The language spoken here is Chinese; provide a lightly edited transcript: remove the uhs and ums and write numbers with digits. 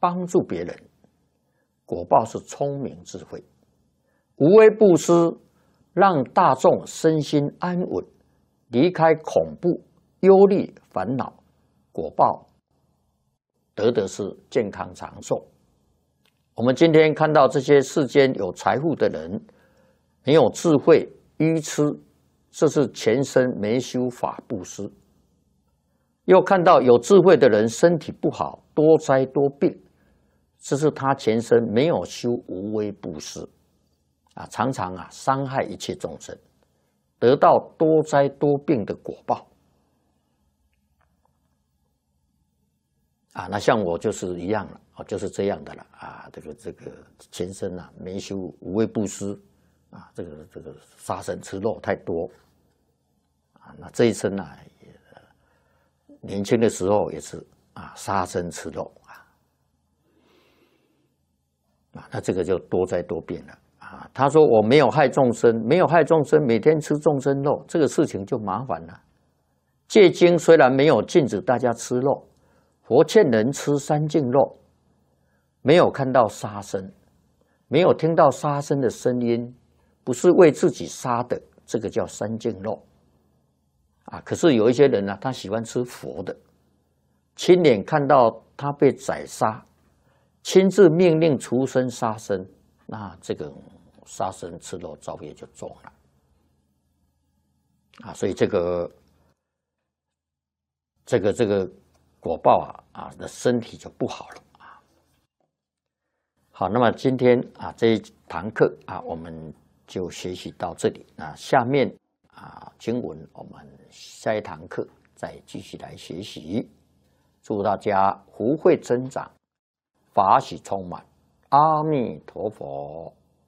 帮助别人，果报是聪明智慧；无为布施，让大众身心安稳，离开恐怖、忧虑、烦恼，果报得的是健康长寿。我们今天看到这些世间有财富的人，没有智慧，愚痴，这是前生没修法布施；又看到有智慧的人身体不好，多灾多病，这是他前生没有修无为布施常常伤害一切众生，得到多灾多病的果报那像我就是一样了就是这样的了这个前生没修无为布施这个杀生吃肉太多那这一生年轻的时候也是杀生吃肉那这个就多灾多病了他说我没有害众生，没有害众生，每天吃众生肉，这个事情就麻烦了。戒经虽然没有禁止大家吃肉，佛劝人吃三净肉，没有看到杀生，没有听到杀生的声音，不是为自己杀的，这个叫三净肉可是有一些人他喜欢吃佛的，亲眼看到他被宰杀，亲自命令畜生杀生，那这个杀生吃肉造业就重了所以这个果报的身体就不好了好，那么今天这一堂课我们就学习到这里。那下面经文我们下一堂课再继续来学习。祝大家福慧增长，法喜充满。阿弥陀佛。